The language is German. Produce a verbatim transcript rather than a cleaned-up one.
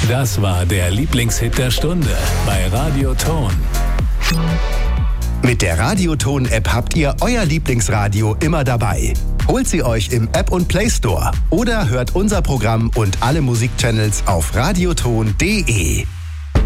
Das war der Lieblingshit der Stunde bei Radio Ton. Mit der Radioton-App habt ihr euer Lieblingsradio immer dabei. Holt sie euch im App- und Play Store oder hört unser Programm und alle Musikchannels auf radioton punkt de.